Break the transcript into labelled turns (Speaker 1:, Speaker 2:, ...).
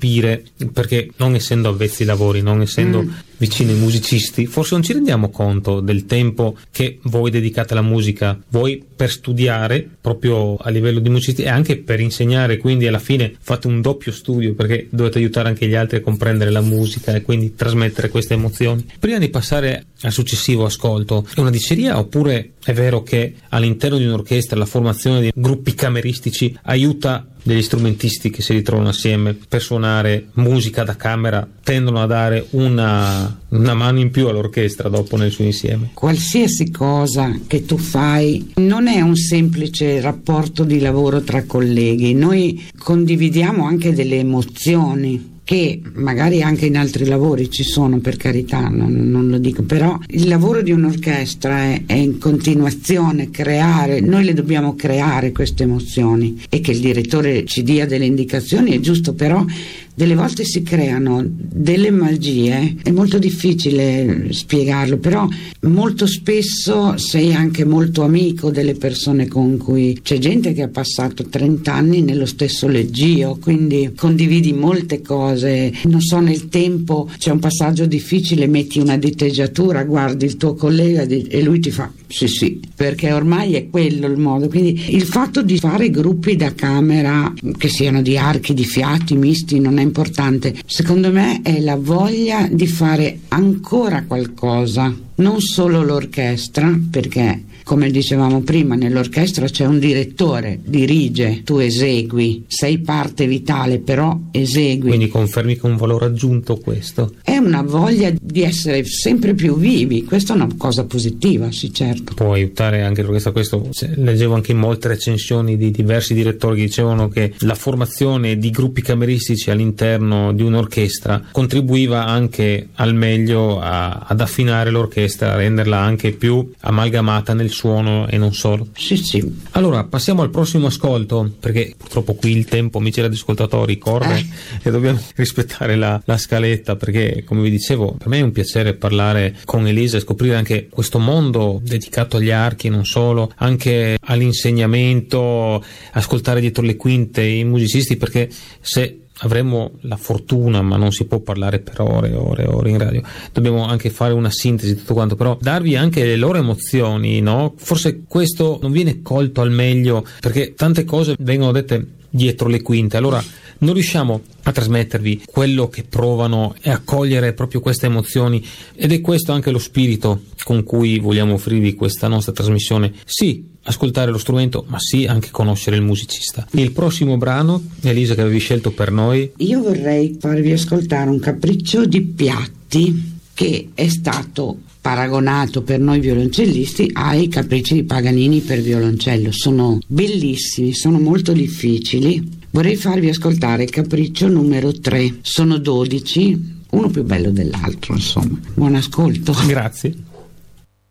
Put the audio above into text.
Speaker 1: capire, perché non essendo avvezzi ai lavori, non essendo vicini ai musicisti, forse non ci rendiamo conto del tempo che voi dedicate alla musica, voi per studiare proprio a livello di musicisti e anche per insegnare, quindi alla fine fate un doppio studio perché dovete aiutare anche gli altri a comprendere la musica e quindi trasmettere queste emozioni. Prima di passare al successivo ascolto, è una diceria oppure è vero che all'interno di un'orchestra la formazione di gruppi cameristici aiuta degli strumentisti che si ritrovano assieme per suonare musica da camera, tendono a dare una mano in più all'orchestra dopo nel suo insieme?
Speaker 2: Qualsiasi cosa che tu fai non è un semplice rapporto di lavoro tra colleghi, noi condividiamo anche delle emozioni che magari anche in altri lavori ci sono, per carità, non lo dico, però il lavoro di un'orchestra è in continuazione, creare, noi le dobbiamo creare queste emozioni, e che il direttore ci dia delle indicazioni è giusto, però delle volte si creano delle magie, è molto difficile spiegarlo, però molto spesso sei anche molto amico delle persone con cui c'è gente che ha passato 30 anni nello stesso leggio, quindi condividi molte cose, non so, nel tempo c'è un passaggio difficile, metti una diteggiatura, guardi il tuo collega e lui ti fa sì, perché ormai è quello il modo. Quindi il fatto di fare gruppi da camera, che siano di archi, di fiati, misti, non è importante, secondo me è la voglia di fare ancora qualcosa, non solo l'orchestra, perché come dicevamo prima nell'orchestra c'è un direttore, dirige, tu esegui, sei parte vitale, però esegui.
Speaker 1: Quindi confermi che è un valore aggiunto questo?
Speaker 2: È una voglia di essere sempre più vivi, questa è una cosa positiva, sì, certo.
Speaker 1: Può aiutare anche l'orchestra, questo leggevo anche in molte recensioni di diversi direttori che dicevano che la formazione di gruppi cameristici all'interno di un'orchestra contribuiva anche al meglio ad affinare l'orchestra, a renderla anche più amalgamata nel suono e non solo.
Speaker 2: Sì.
Speaker 1: Allora passiamo al prossimo ascolto, perché purtroppo qui il tempo, amici radioascoltatori, corre e dobbiamo rispettare la scaletta, perché come vi dicevo per me è un piacere parlare con Elisa e scoprire anche questo mondo dedicato agli archi, non solo, anche all'insegnamento, ascoltare dietro le quinte i musicisti, perché se avremo la fortuna, ma non si può parlare per ore in radio, dobbiamo anche fare una sintesi di tutto quanto, però darvi anche le loro emozioni, no? Forse questo non viene colto al meglio, perché tante cose vengono dette dietro le quinte, allora non riusciamo a trasmettervi quello che provano e a cogliere proprio queste emozioni, ed è questo anche lo spirito con cui vogliamo offrirvi questa nostra trasmissione. Sì, ascoltare lo strumento, ma sì, anche conoscere il musicista. Il prossimo brano, Elisa, che avevi scelto per noi?
Speaker 2: Io vorrei farvi ascoltare un capriccio di Piatti che è stato paragonato per noi violoncellisti ai capricci di Paganini per violoncello. Sono bellissimi, sono molto difficili. Vorrei farvi ascoltare il capriccio numero 3. Sono 12, uno più bello dell'altro, insomma. Buon ascolto.
Speaker 1: Grazie.